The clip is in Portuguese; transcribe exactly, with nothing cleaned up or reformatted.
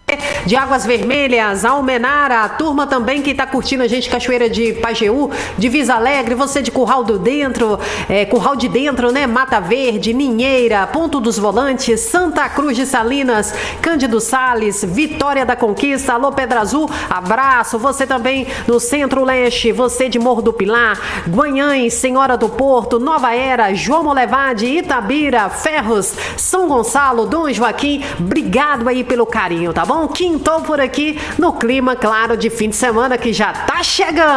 de Águas Vermelhas, Almenara, a turma também que está curtindo a gente, Cachoeira de Pajeú, de Visa Alegre, você de Curral do Dentro, é, Curral de Dentro, né? Mata Verde, Ninheira, Ponto dos Volantes, Santa Cruz de Salinas, Cândido Sales, Vitória da Conquista, alô Pedra Azul, abraço, você também no Centro-Leste, você de Morro do Pilar, Guanhães, Senhora do Porto, Nova Era, João Molevade, Itabira, Ferros, São Gonçalo, Dom Joaquim, obrigado aí pelo carinho, tá bom? Quintou por aqui no clima, claro, de fim de semana que já tá chegando.